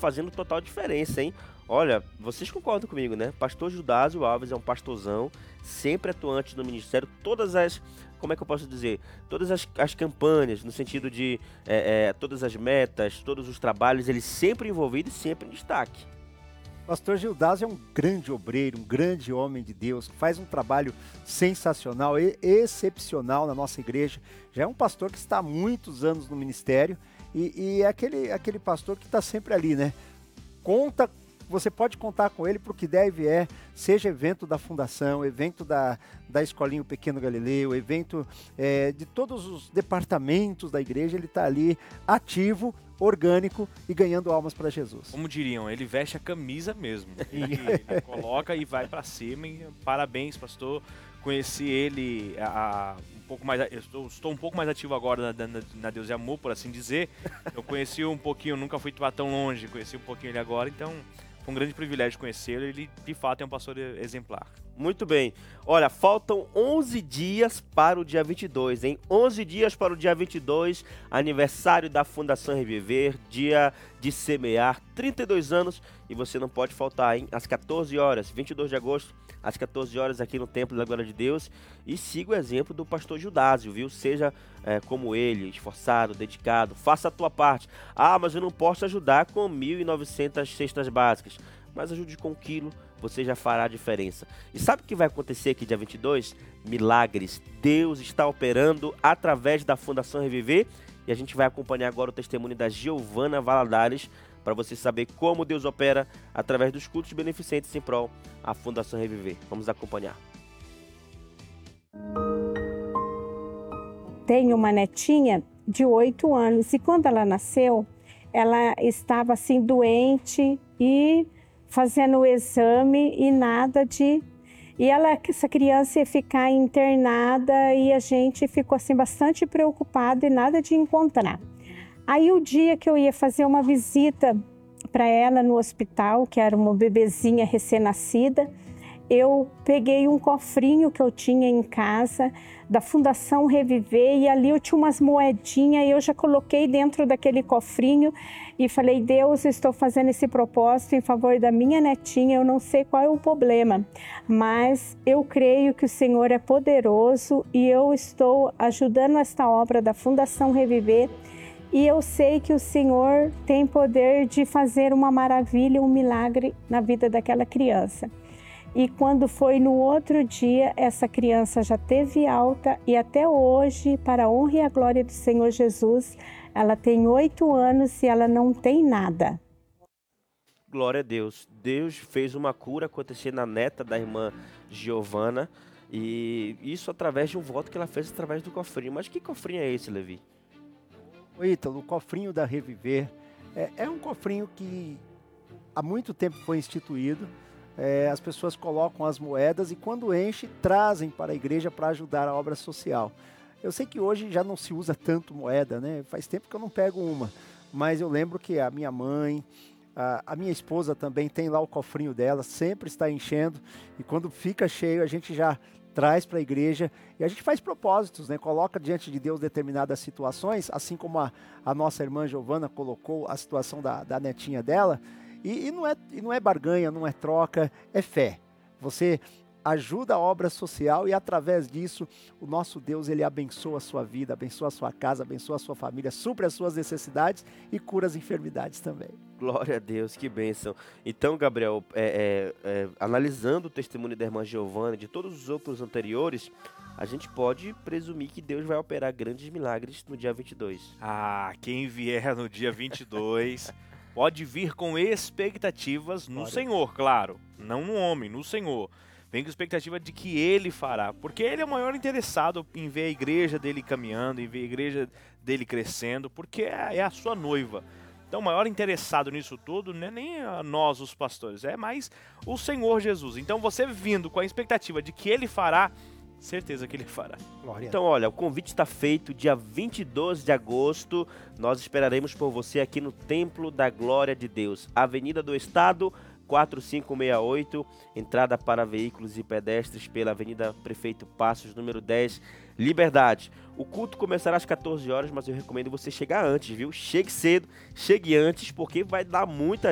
fazendo total diferença, hein? Olha, vocês concordam comigo, né? Pastor Judásio Alves é um pastorzão, sempre atuante no ministério, como é que eu posso dizer? Todas as campanhas, no sentido de todas as metas, todos os trabalhos, ele sempre envolvido e sempre em destaque. Pastor Gildásio é um grande obreiro, um grande homem de Deus, que faz um trabalho sensacional e excepcional na nossa igreja. Já é um pastor que está há muitos anos no ministério e é aquele pastor que está sempre ali, né? Você pode contar com ele para o que deve seja evento da fundação, evento da Escolinha Pequeno Galileu, evento de todos os departamentos da igreja, ele está ali ativo, orgânico e ganhando almas para Jesus. Como diriam, ele veste a camisa mesmo. Ele coloca e vai para cima. E parabéns, pastor. Conheci ele um pouco mais. Estou um pouco mais ativo agora na Deus e Amor, por assim dizer. Eu conheci um pouquinho, nunca fui tão longe, conheci um pouquinho ele agora, então foi um grande privilégio conhecê-lo. Ele, de fato, é um pastor exemplar. Muito bem. Olha, faltam 11 dias para o dia 22, hein? 11 dias para o dia 22, aniversário da Fundação Reviver, dia de semear, 32 anos, e você não pode faltar, hein? Às 14 horas, 22 de agosto, às 14 horas aqui no Templo da Glória de Deus, e siga o exemplo do pastor Judásio, viu? Seja como ele, esforçado, dedicado, faça a tua parte. Ah, mas eu não posso ajudar com 1.900 cestas básicas, mas ajude com 1 quilo, você já fará a diferença. E sabe o que vai acontecer aqui dia 22? Milagres. Deus está operando através da Fundação Reviver, e a gente vai acompanhar agora o testemunho da Giovana Valadares, para você saber como Deus opera através dos cultos beneficentes em prol à Fundação Reviver. Vamos acompanhar. Tenho uma netinha de 8 anos e quando ela nasceu, ela estava assim doente e fazendo o exame e nada de... E essa criança ia ficar internada e a gente ficou assim bastante preocupado e nada de encontrar. Aí o dia que eu ia fazer uma visita para ela no hospital, que era uma bebezinha recém-nascida, eu peguei um cofrinho que eu tinha em casa da Fundação Reviver e ali eu tinha umas moedinhas e eu já coloquei dentro daquele cofrinho e falei, Deus, eu estou fazendo esse propósito em favor da minha netinha, eu não sei qual é o problema, mas eu creio que o Senhor é poderoso e eu estou ajudando esta obra da Fundação Reviver e eu sei que o Senhor tem poder de fazer uma maravilha, um milagre na vida daquela criança. E quando foi no outro dia, essa criança já teve alta e até hoje, para a honra e a glória do Senhor Jesus, ela tem 8 anos e ela não tem nada. Glória a Deus. Deus fez uma cura acontecer na neta da irmã Giovana, e isso através de um voto que ela fez através do cofrinho. Mas que cofrinho é esse, Levi? Ô Ítalo, o cofrinho da Reviver é um cofrinho que há muito tempo foi instituído. As pessoas colocam as moedas e quando enche, trazem para a igreja para ajudar a obra social. Eu sei que hoje já não se usa tanto moeda, né? Faz tempo que eu não pego uma, mas eu lembro que a minha mãe, a minha esposa também tem lá o cofrinho dela, sempre está enchendo e quando fica cheio a gente já traz para a igreja e a gente faz propósitos, né? Coloca diante de Deus determinadas situações, assim como a nossa irmã Giovana colocou a situação da netinha dela. E não é barganha, não é troca, é fé. Você ajuda a obra social e através disso o nosso Deus, ele abençoa a sua vida, abençoa a sua casa, abençoa a sua família, supre as suas necessidades e cura as enfermidades também. Glória a Deus, que bênção. Então, Gabriel, analisando o testemunho da irmã Giovana e de todos os outros anteriores, a gente pode presumir que Deus vai operar grandes milagres no dia 22. Ah, quem vier no dia 22... pode vir com expectativas no Senhor, claro. Não no homem, no Senhor. Vem com expectativa de que Ele fará. Porque Ele é o maior interessado em ver a igreja dele caminhando, em ver a igreja dele crescendo, porque é a sua noiva. Então o maior interessado nisso tudo não é nem nós, os pastores, é mais o Senhor Jesus. Então você vindo com a expectativa de que Ele fará, certeza que Ele fará. Então, olha, o convite está feito, dia 22 de agosto, nós esperaremos por você aqui no Templo da Glória de Deus, Avenida do Estado, 4568, entrada para veículos e pedestres pela Avenida Prefeito Passos, número 10, Liberdade. O culto começará às 14 horas, mas eu recomendo você chegar antes, viu? Chegue cedo, chegue antes, porque vai dar muita